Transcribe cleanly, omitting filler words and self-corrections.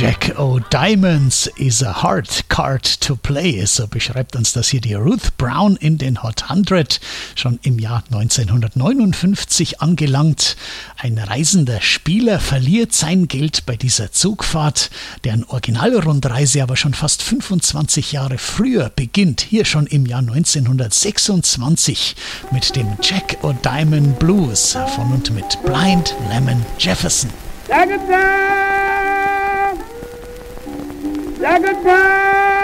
Jack O'Diamonds is a hard card to play. So beschreibt uns das hier die Ruth Brown in den Hot 100, schon im Jahr 1959 angelangt. Ein reisender Spieler verliert sein Geld bei dieser Zugfahrt, deren Originalrundreise aber schon fast 25 Jahre früher beginnt, hier schon im Jahr 1926 mit dem Jack O'Diamond Blues von und mit Blind Lemon Jefferson. Jack O'Diamond!